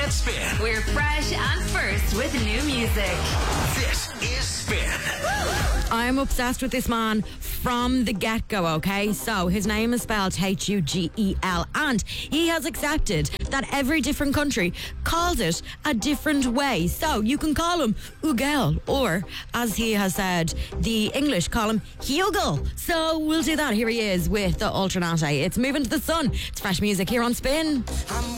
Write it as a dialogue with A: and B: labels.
A: Spin.
B: We're fresh and first with new music.
A: This is Spin.
C: I'm obsessed with this man from the get-go, okay? So, his name is spelled Hugel, and he has accepted that every different country calls it a different way. So, you can call him Ugel, or, as he has said, the English call him Hugel. So, we'll do that. Here he is with the Alternate. It's Moving to the Sun. It's fresh music here on Spin.